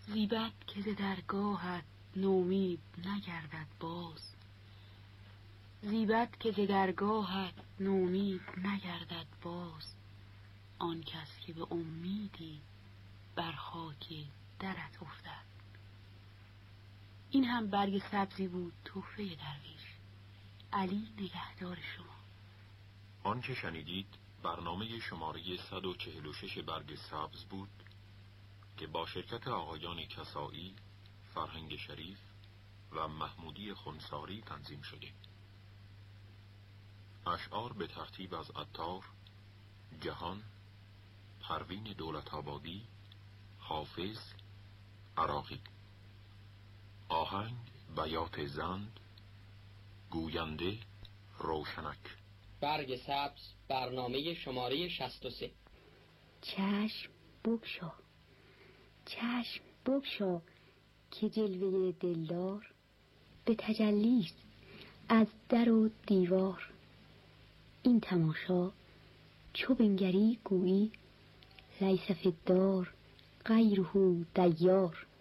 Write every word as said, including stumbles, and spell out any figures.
زیبد که ز درگاهت نومید نگردد باز، زیبد که ز درگاهت نومید نگردد باز، آن کس که به امیدی بر خاک درت افتد. این هم برگ سبزی بود تحفه درویش. علی نگهدار شما. آنچه شنیدید برنامه شماره صد و چهل و شش برگ سبز بود که با شرکت آقایان کسایی، فرهنگ شریف و محمودی خنساری تنظیم شده. اشعار به ترتیب از عطار، جهان، پروین دولت‌آبادی، حافظ، عراقی. آهنگ بیات زند، گوینده روشنک. برگ سبز برنامه شماره شصت و سه. چشم بگشا، چشم بگشا که جلوه دلدار به تجلیست از در و دیوار. این تماشا چو بنگری گویی لیس فی الدار غیره دیار.